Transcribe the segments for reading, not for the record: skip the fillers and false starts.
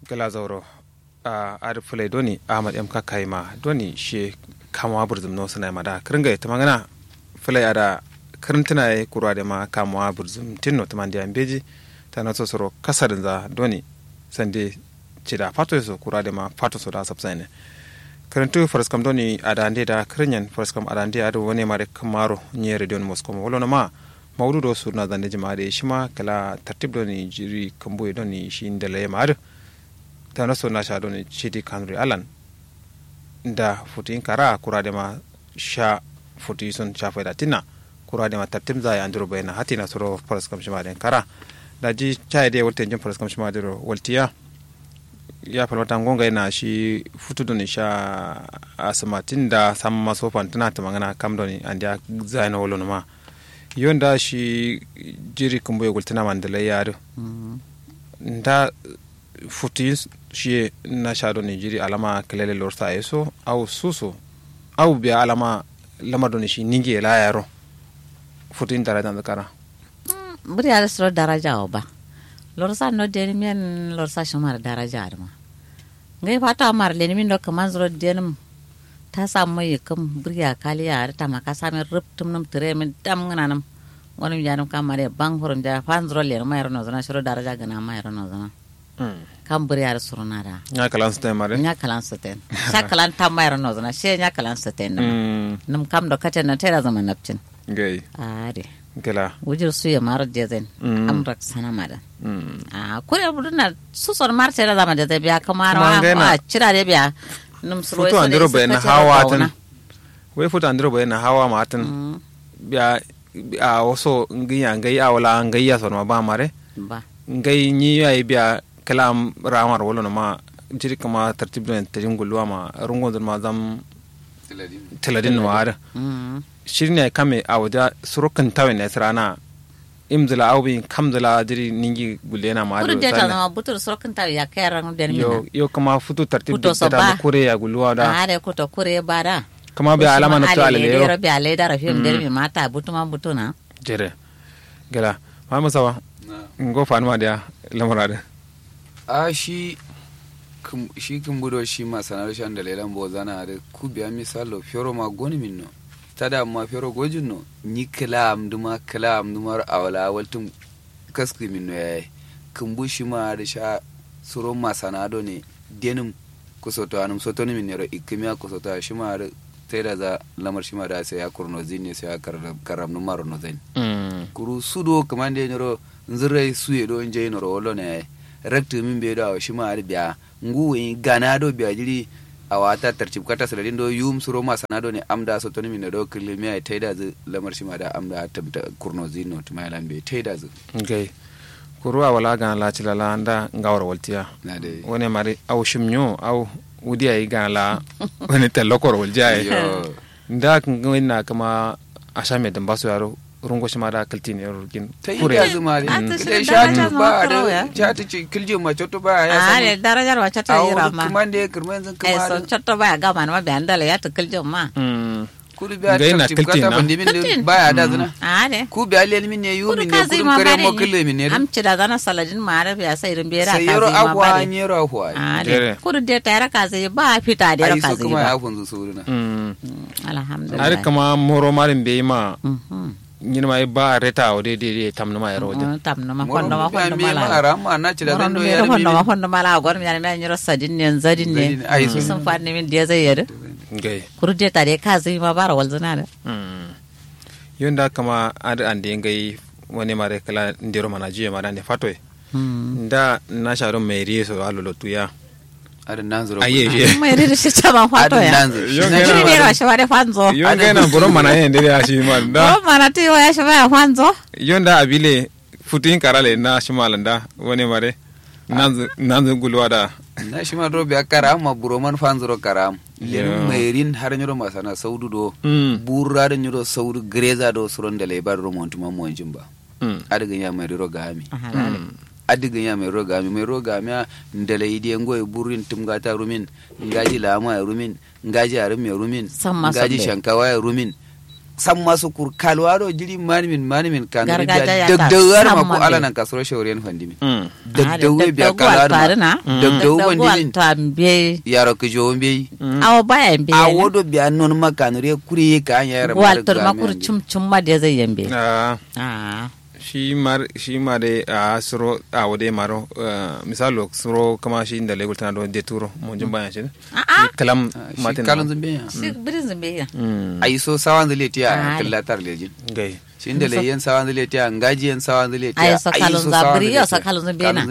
gala zauro a arfulai doni ahmad m kakaima doni she kamawa burzum no sana mada kringa ta magana fulai ada krintuna ya kurwa da ma kamawa burzum tinno ta mandi ambeji ta na so soro kasarin za doni sande cida fato so kurwa da ma fato so da sabsane karantu farskam doni ada ande da krinyan farskam ada ande ada woni mare kamaro ni radio moscow wala ma mawdudo surna zande jamaade shima kala tartib doni jiri kambo doni shi ndale mar ta naso na sha doni chidi kanri alan da futin kara kurade ma sha futi sun sha faida tinna kurade ma tartib za ya andro bayna hatina soro paraskam shima den kara da ji chai de wolte jin paraskam shima dero woltiya ya falwata ngonga ina shi futu doni sha asmatin da samma sofan tana ta magana kam doni andia zaina wolono ma yonda shi jiri kumbo yogul tana mandala yaro nda futi shi na shado ni jiri alama kelele lorsa eso au susu au biya alama lamado ni shi ningi la yaro futi daraja ndakara buri ala sro daraja oba lorsa no deni men lorsa shamar daraja arma ngai fata mar leni min dokka manzro denim ta samu yi kam burya kali ya ta maka sami ruptum num tere min dam ngana nam woni janum kamare bang horon ja fanzro le ma yaro zana shiro daraja gana ma yaro zana kam burya suruna da nya kalan sten mare nya kalan sten sa kalan ta ma yaro zana she nya kalan sten num kam do katen na tera zaman napcin gai ade gela wujir su ya mar jezen amrak sana mada kure buduna su son mar tera zaman de biya kamar wa cira de biya foto andro be na hawa tan we foto andro be na hawa matan biya a waso ngiya ngai awala ngai ya son ma ba mare ba ngai ni ai biya kalam ramar wala ma jiri kama tartib den tajin gulwa ma rungon ma zam tiladin war shirne kame awda surukan tawen ne sarana imzala awbi kamzala jiri ningi gulena ma kudu deta na butur surukan tawen ya kairan den mina yo kama futu tartib da kure ya gulwa da are kuto kure bara kama be alama na to alele yo be ale da rafim der mi mata butuma butuna jere gela ma musawa ngo fanma dia lamara a shi kin budo shi ma sanar shan da lelan bozana da ku biya misalo fioro ma goni minno tada ma fioro gojinno ni kalam duma awala waltum kaski minno yayi kin bu shi ma da sha suro ma sanado ne denim kusoto anum soto ni minero ikimiya kusoto shi ma da taida za lamar shi ma da sai ya kurno zinne sai ya karam numaro no zain kuru sudo kamande nyoro nzirai suye do nje no rolo ne raktu min be do shi ma biya nguwe ganado biya jiri awata tartib kata saladin do yum suro ma sanado ne amda so toni min do kilmiya taida zu lamar shi ma da amda tabta kurno zinno tuma lambe taida zu okay kuruwa wala ga la tilala anda ngawar waltiya woni mari aw shimnyo aw wudi ay ga la woni telokor waljaye nda ngina kama ashame dan baso yaro rungo shi ma da kaltini rugin kure ya zuma ne da shatu ba da shatu ci kilje ma chotto ba ya san ale darajar wa chotto yira ma kuma ne kirman zan kuma so chotto ba ga man ma be andala ya to kilje ma kudu biya ta kata bandi min ba ya da zuna ale ku biya le min ne yu min ne kudu kare mo kille min ne am ci da zana saladin ma ra biya sai rin bera ka sai yoro akwa nyero akwa ale kudu de tayar ka sai ba fita da ka sai ai so kuma ya funzu suruna alhamdulillah ari kama moro marin be ma nyina mai ba reta o de tamna ma yaro de tamna ma kondo mala arama na ci da dan do yar mi kondo mala gor mi yana nyiro sadin ne zadin ne ai sun fanne min dia zai yare ngai kurde tare ka zai ma bara walzana da yonda kama ada ande ngai woni mare kala ndiro manaji ma dan de fatoy nda na sharo mai riso alolo tuya ada nanzuro aye mai riso shi ta ban fato ya yonga ne ra shi bare fanzo yonga na boro mana yen de ya shi ma da boro mana ti wa shi bare fanzo yonda abile futin karale na shi malanda woni mare nanzu gulwa da na shi ma robe akara amma buro man fanzuro karam len mairin har nyoro masana saudu do burra da nyoro saudu greza do suron da lebar romontu mammo jimba adiga ya mai rogami adiga ya mai rogami ndale idi ngoy burin tumgata rumin ngaji lama rumin ngaji arum rumin ngaji shankawa rumin san masu kur kalwaro jiri manimin kanu Gargajiya biya ta dagdawar ma ko samman ala be. nan kasoro shawriyan fandimi Mm. dagdawe biya kalwaro dagdawe wandinin tambe yaro ko jombe awo baya be a wodo biya non makanure kuri ka yara waltar makur cum ma da zai yambe Ah, ah shi ma dai a suro a wade maro misalo suro kama shi inda legul tana don deturo mun jin bayan shi Ah, Shi kalam shi matin kalon zumbe ya shi birin zumbe ya ai so sawan zile tiya Ah, kallatar lejin gai shi inda leyen sawan zile tiya ngaji yan sawan zile tiya Ai, so kalon zabiri, yo so kalon zumbe na.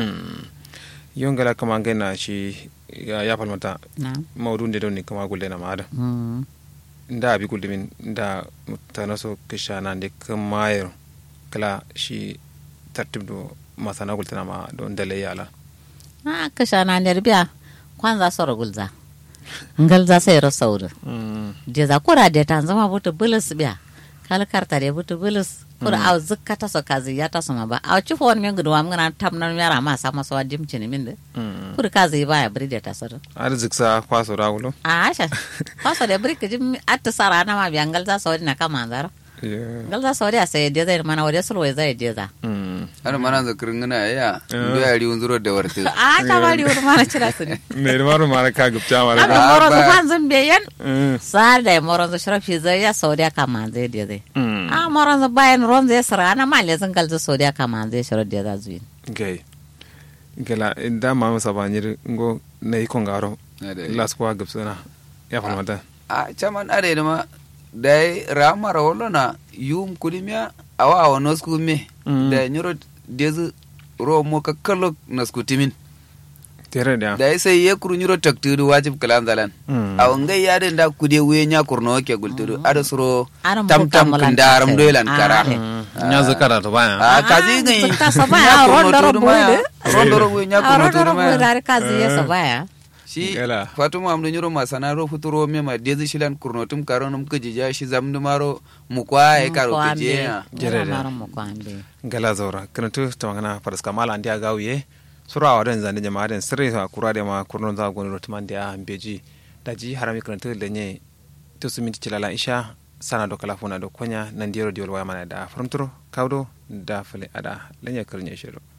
yongala kama ngena shi ya falmata na maudun de doni kama gulle na mada nda abi gulle min nda tanaso kisha na de kama kala shi tartib do masana gulle na ma don dale yala ah kasha na ne biya kwanza soro gulza ngalza sai ro sauru je za kura de tan zama buta bulus biya kala karta de buta bulus kura au zakkata so kazi ya ta sama ba au ci fon men gudu am ngana tam nan yara ma sama so dim cini min de kura kazi ba ya bri de ta soro arzik sa kwaso rawulo ah sha kwaso de bri ke jim atta sara na ma biya ngalza so na kama zaro ngalza so de sai de zai mana wade sulwai zai je za ana mana zakirin gana ya ndo ya riun zuro da warti ah ta bari wuri mana cira su ne ne maru mara ka gupta mara aga ga moron ba. fan zan beyan sar da moron zo sharafi zai ya saudiya kama zai de zai a moron zo bayan ron zai sara na male zan galzo saudiya kama zai sharo de za zuyin gai gela inda ma masa banyir ngo na yi kongaro las kwa gupsana ya falmata a chaman are da ma dai ramar wolona yum kulimya awa wa nosku me da nyuro dezu ro mo ka kallo nasku timin tere da da sai ye kuru nyuro taktudu wajib kalan zalan aw ngai ya da kude we nya kurno ke gultudu ada suro Aram tam tam buka mulan kandaram tasai. doilan kara nya zakara to baya a kazi ngai ta sabaya rondoro boyde rondoro we nya kurno rondoro tudu ma boyde kazi ya sabaya shi Gala. fatuma amdo nyuro masana ro futuro me ma dezu shilan kurno tum karonum kujija shi zamdu maro mukwa e karo kuje Jere da. maron mu kwambe gala zaura kana tu tawangana paraska mala andia gawiye sura wadan zande jama'a den sirri sa kura da ma kurnon za gonu rotman dia ambeji daji harami kana tu lenye to suminti cilala isha sana do kala fona do konya nan diero diol waya mana da frontro kawdo da fale ada lenye kirnye shiro